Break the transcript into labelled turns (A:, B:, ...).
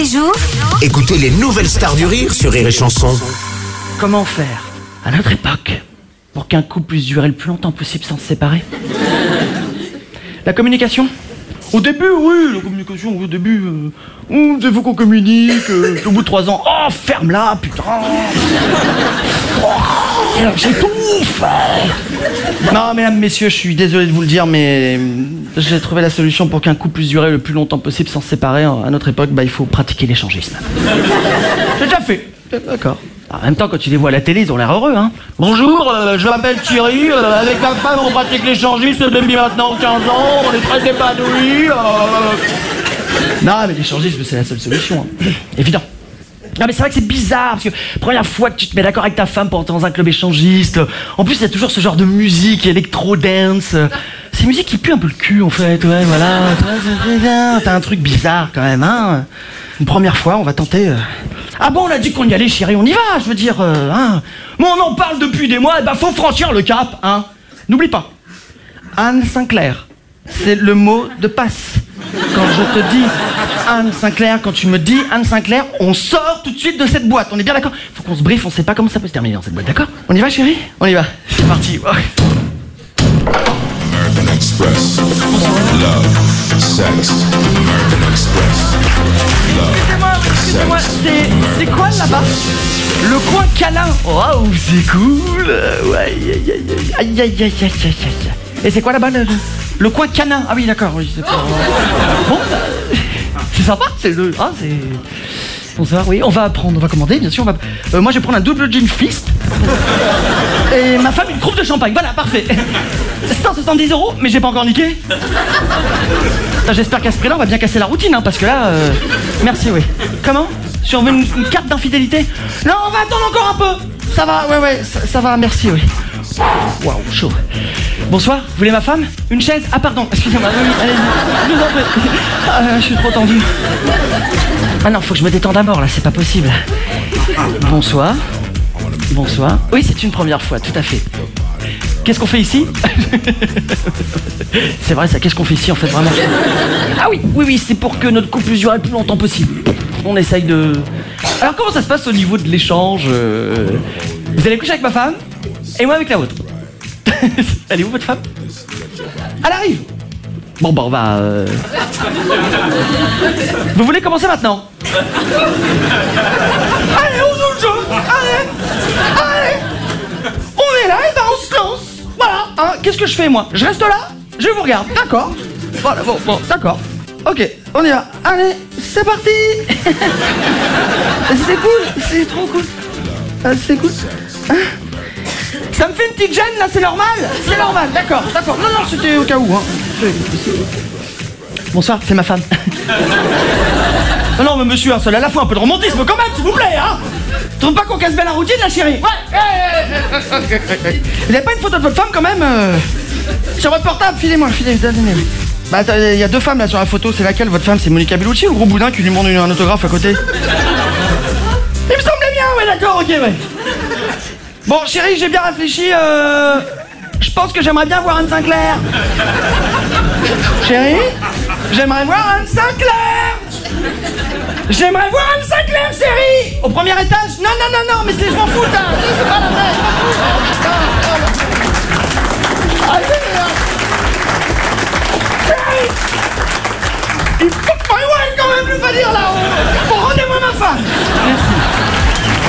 A: jour.
B: Écoutez les nouvelles stars du rire sur Rire et Chanson.
C: Comment faire, à notre époque, pour qu'un couple puisse durer le plus longtemps possible sans se séparer? La communication. Au début, oui, la communication, au début, il faut qu'on communique, au bout de 3 ans, oh, ferme-la, putain. Oh, j'étouffe. Non, mesdames, messieurs, je suis désolé de vous le dire, mais j'ai trouvé la solution pour qu'un couple puisse durer le plus longtemps possible sans se séparer. À notre époque, il faut pratiquer l'échangisme. J'ai déjà fait. D'accord. En même temps, quand tu les vois à la télé, ils ont l'air heureux, hein. Bonjour, je m'appelle Thierry, avec ma femme, on pratique l'échangisme depuis maintenant 15 ans, on est très épanouis. Non, mais l'échangisme, c'est la seule solution, hein. Évident. Non, mais c'est vrai que c'est bizarre, parce que première fois que tu te mets d'accord avec ta femme pour entrer dans un club échangiste, en plus, il y a toujours ce genre de musique électro-dance. C'est une musique qui pue un peu le cul, en fait, ouais, voilà. T'as un truc bizarre, quand même, hein. Une première fois, on va tenter... Ah bon, on a dit qu'on y allait, chérie, on y va, je veux dire, hein. Bon, on en parle depuis des mois, et faut franchir le cap, hein. N'oublie pas, Anne Sinclair, c'est le mot de passe. Quand je te dis Anne Sinclair, quand tu me dis Anne Sinclair, on sort tout de suite de cette boîte, on est bien d'accord? Faut qu'on se briefe, on sait pas comment ça peut se terminer dans cette boîte, d'accord? On y va, chérie? On y va, c'est parti.
D: American Express. Love, sex. American Express.
C: Excusez-moi, c'est quoi là-bas? Le coin câlin. Waouh, c'est cool. Ouais, aïe, aïe, aïe, aïe, aïe, aïe. Et c'est quoi là-bas le coin canin? Ah oui, d'accord, oui, c'est pas... Bon, c'est sympa, c'est le... Ah, c'est... Bonsoir, oui, on va commander, bien sûr, moi je vais prendre un double gin fist. Et ma femme une coupe de champagne, voilà, parfait. 170 €, mais j'ai pas encore niqué. J'espère qu'à ce prix-là, on va bien casser la routine, hein, parce que là... Merci, oui. Comment? Sur une carte d'infidélité? Non, on va attendre encore un peu. Ça va, ouais, ça va, merci, oui. Waouh, chaud. Bonsoir, vous voulez ma femme? Une chaise? Ah pardon, excusez-moi, allez, je vous en prie. Je suis trop tendu. Ah non, faut que je me détende à mort là, c'est pas possible. Bonsoir. Bonsoir. Oui, c'est une première fois, tout à fait. Qu'est-ce qu'on fait ici? C'est vrai ça, qu'est-ce qu'on fait ici en fait vraiment? Ah oui, c'est pour que notre couple dure le plus longtemps possible. On essaye de... Alors comment ça se passe au niveau de l'échange? Vous allez coucher avec ma femme et moi avec la vôtre. Elle est où votre femme? Elle arrive. Bon on va... Vous voulez commencer maintenant? Allez, on joue le jeu. Allez. On est là et on se lance. Voilà, hein, qu'est-ce que je fais moi? Je reste là, je vous regarde, d'accord? Voilà, bon, d'accord. Ok, on y va. Allez, c'est parti. C'est cool, c'est trop cool. C'est cool. Ça me fait une petite gêne là, c'est normal? C'est normal, d'accord. Non, c'était au cas où, hein. Bonsoir, c'est ma femme. Non, mais monsieur, seul à la fois, un peu de romantisme quand même, s'il vous plaît, hein. Tu trouves pas qu'on casse bien la routine, la chérie? Ouais. Vous avez pas une photo de votre femme quand même? Sur votre portable, filez-moi, donnez-moi. Bah, il y a 2 femmes là sur la photo, c'est laquelle votre femme? C'est Monica Bellucci ou le gros boudin qui lui demande un autographe à côté? Il me semblait bien, ouais, d'accord, ok, ouais. Bon, chérie, j'ai bien réfléchi, je pense que j'aimerais bien voir Anne Sinclair. Chérie, j'aimerais voir Anne Sinclair. J'aimerais voir Anne Sinclair, chérie. Au premier étage? Non, mais je m'en fous, ça. C'est pas la vraie, Allez, chérie. Il faut que